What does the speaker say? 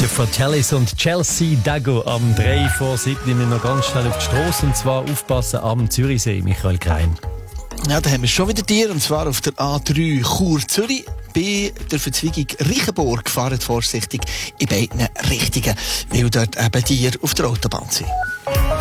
Der Fratellis und Chelsea Dago am 3 vor 7 nehmen wir noch ganz schnell auf die Strasse, und zwar aufpassen am Zürichsee, Michael Krein. Ja, da haben wir schon wieder Tiere, und zwar auf der A3 Chur-Zürich. Bei der Verzweigung Reichenburg fahrt vorsichtig in beiden Richtungen, weil dort eben Tiere auf der Autobahn sind.